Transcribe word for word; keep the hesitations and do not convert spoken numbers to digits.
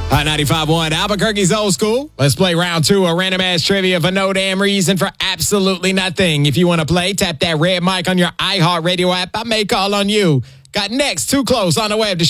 Hot ninety-five point one, Albuquerque's Old School. Let's play round two of random ass trivia for no damn reason for absolutely nothing. If you want to play, tap that red mic on your iHeartRadio app. I may call on you. Got next, Too Close on the web to